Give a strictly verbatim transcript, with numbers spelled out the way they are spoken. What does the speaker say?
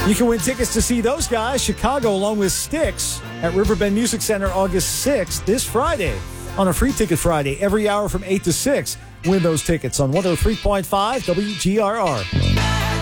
You can win tickets to see those guys, Chicago, along with Styx, at Riverbend Music Center August sixth, this Friday, on a Free Ticket Friday, every hour from eight to six. Win those tickets on one oh three point five W G R R.